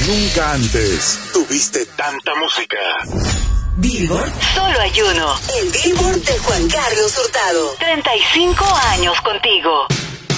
Nunca antes tuviste tanta música. Billboard. Solo hay uno. El Billboard de Juan Carlos Hurtado. 35 años contigo.